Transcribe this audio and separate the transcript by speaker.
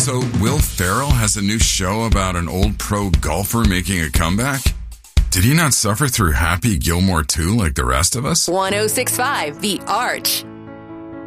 Speaker 1: So, Will Ferrell has a new show about an old pro golfer making a comeback? Did he not suffer through Happy Gilmore 2 like the rest of us?
Speaker 2: 106.5 The Arch.